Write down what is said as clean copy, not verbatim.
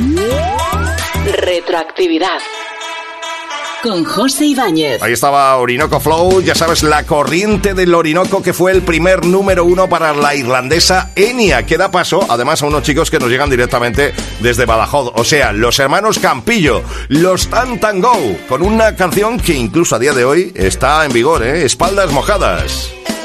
Retroactividad. Con José Ibáñez. Ahí estaba Orinoco Flow, ya sabes, la corriente del Orinoco, que fue el primer número 1 para la irlandesa Enya, que da paso además a unos chicos que nos llegan directamente desde Badajoz, o sea, los hermanos Campillo, los Tan Tan Go, con una canción que incluso a día de hoy está en vigor, Espaldas Mojadas.